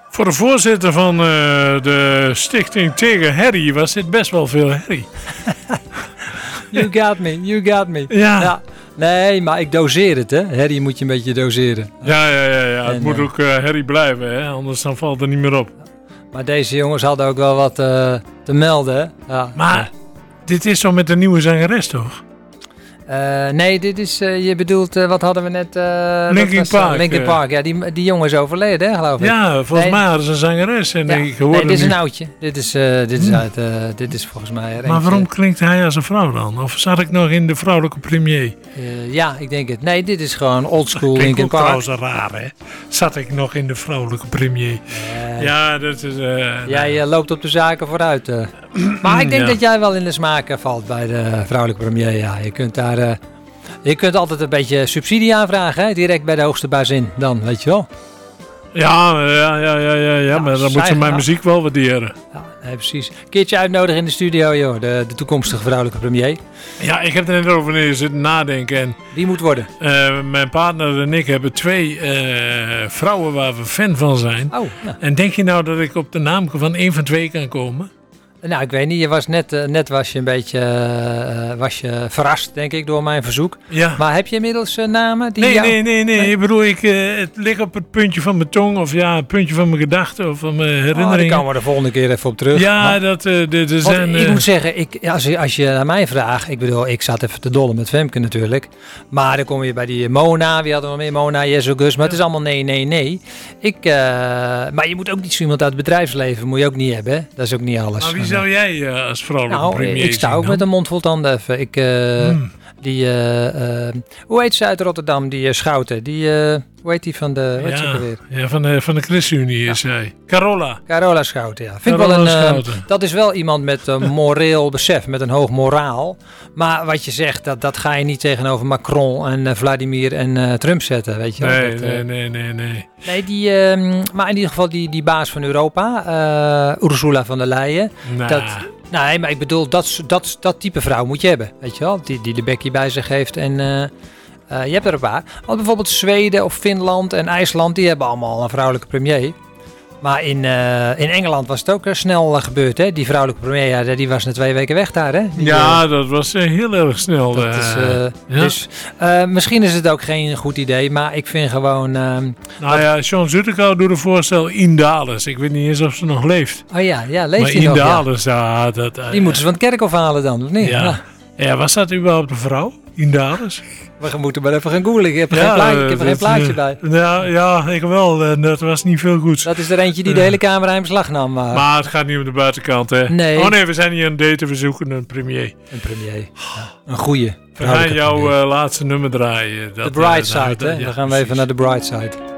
Voor de voorzitter van de stichting tegen herrie was dit best wel veel herrie. You got me. Ja. Nee, maar ik doseer het, hè. Herrie moet je een beetje doseren. Ja. Het moet ook herrie blijven, hè? Anders dan valt er niet meer op. Maar deze jongens hadden ook wel wat te melden, hè. Ja. Maar dit is zo met de nieuwe zangeres, toch? Nee, dit is, je bedoelt, wat hadden we net? Linkin Park. Linkin Park, ja, die jongen is overleden, hè, geloof ik. Ja, volgens mij hadden ze een zangeres. En ik hoorde nee, dit is nu... een oudje. Dit is volgens mij... Maar waarom klinkt hij als een vrouw dan? Of zat ik nog in de vrouwelijke premier? Ja, ik denk het. Nee, dit is gewoon oldschool Linkin Linkin Park. Park. Trouwens raar, hè? Zat ik nog in de vrouwelijke premier? Ja, dat is... Jij loopt op de zaken vooruit. Maar ik denk dat jij wel in de smaak valt bij de vrouwelijke premier. Ja, je kunt altijd een beetje subsidie aanvragen, hè? Direct bij de hoogste bazin dan, weet je wel. Ja, maar dan moet ze mijn muziek wel waarderen. Ja, nee, precies. Een keertje uitnodigen in de studio, joh, de toekomstige vrouwelijke premier. Ja, ik heb er net over zitten nadenken. En, wie moet worden? Mijn partner en ik hebben 2 vrouwen waar we fan van zijn. Oh, ja. En denk je nou dat ik op de naam van 1 van 2 kan komen? Nou, ik weet niet. Je was net was je een beetje verrast, denk ik, door mijn verzoek. Ja. Maar heb je inmiddels namen? Die Nee. Ik bedoel, het ligt op het puntje van mijn tong. Of ja, het puntje van mijn gedachten of van mijn herinneringen. Daar komen we de volgende keer even op terug. Ja, zijn... Ik moet zeggen, als je naar mij vraagt... Ik bedoel, ik zat even te dollen met Femke natuurlijk. Maar dan kom je bij die Mona. Wie hadden we meer? Mona, Jezus, Gus. Maar het is allemaal nee. Maar je moet ook niet zo iemand uit het bedrijfsleven. Moet je ook niet hebben, hè? Dat is ook niet alles. Maar wie zou jij als vrouwelijke premier ik sta ook met een mond vol tanden even. Hoe heet ze uit Rotterdam, die Schouten? Hoe heet die van de... van de ChristenUnie is zij. Carola Schouten, ja. Vind wel dat is wel iemand met een moreel besef, met een hoog moraal. Maar wat je zegt, dat ga je niet tegenover Macron en Vladimir en Trump zetten, weet je wel. Nee. Nee, maar in ieder geval die baas van Europa, Ursula von der Leyen. Nee, maar ik bedoel, dat type vrouw moet je hebben, weet je wel. Die de bekje bij zich heeft en... je hebt er een paar. Want bijvoorbeeld Zweden of Finland en IJsland, die hebben allemaal een vrouwelijke premier. Maar in Engeland was het ook snel gebeurd, hè? Die vrouwelijke premier, die was na 2 weken weg daar, hè? Dat was heel erg snel. Dus misschien is het ook geen goed idee, maar ik vind gewoon... Sean Zutteko doet een voorstel Indales. Ik weet niet eens of ze nog leeft. Oh ja, leeft maar hij nog? Indales, die moeten ze van het kerkhof halen dan, of niet? Ja, was dat überhaupt een vrouw? Indales? We moeten maar even gaan googlen. Ik heb er geen plaatje bij. Ja, ik wel. En dat was niet veel goed. Dat is er eentje die de hele camera in beslag nam. Maar het gaat niet om de buitenkant, hè? Nee. Oh nee, we zijn hier aan het daten. We zoeken een premier. Een premier. Ja. Een goeie. We gaan jouw laatste nummer draaien. The Bright Side, hè? Dan gaan we even naar The Bright Side.